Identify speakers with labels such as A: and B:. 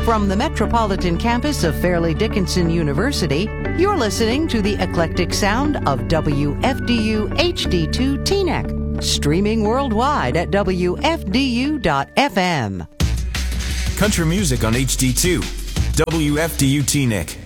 A: From the metropolitan campus of Fairleigh Dickinson University, you're listening to the eclectic sound of WFDU HD2 Teaneck, streaming worldwide at WFDU.FM.
B: Country music on HD2, WFDU Teaneck.